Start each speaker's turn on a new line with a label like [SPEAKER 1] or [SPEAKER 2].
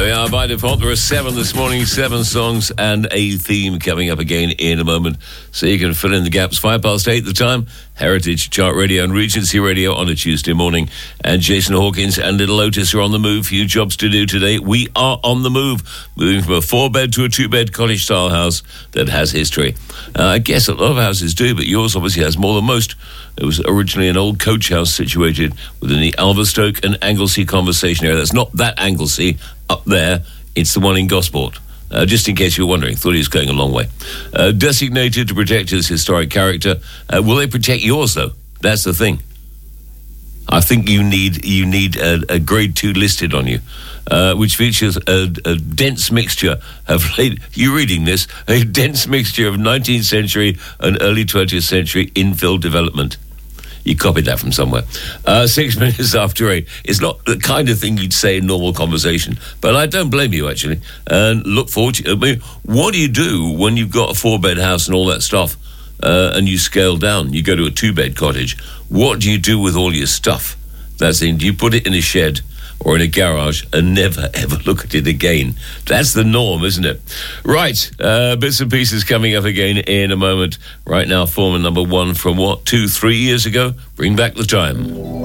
[SPEAKER 1] There we are, by default. There are 7 this morning, 7 songs and a theme coming up again in a moment. So you can fill in the gaps. 8:05 the time. Heritage, Chart Radio and Regency Radio on a Tuesday morning. And Jason Hawkins and Little Otis are on the move. Few jobs to do today. We are on the move. Moving from a 4-bed to a 2-bed cottage-style house that has history. I guess a lot of houses do, but yours obviously has more than most. It was originally an old coach house situated within the Alverstoke and Anglesey conversation area. That's not that Anglesey up there. It's the one in Gosport. Just in case you were wondering, thought he was going a long way. Designated to protect his historic character. Will they protect yours, though? That's the thing. I think you need a grade 2 listed on you, which features a dense mixture of, you reading this, a dense mixture of 19th century and early 20th century infill development. You copied that from somewhere. 6 minutes after 8. It's not the kind of thing you'd say in normal conversation, but I don't blame you, actually. And look forward to it. I mean, what do you do when you've got a 4-bed house and all that stuff, and you scale down? You go to a 2-bed cottage. What do you do with all your stuff? That's in, do you put it in a shed or in a garage and never, ever look at it again? That's the norm, isn't it? Right, bits and pieces coming up again in a moment. Right now, Foreman number 1 from 2-3 years ago? Bring back the time.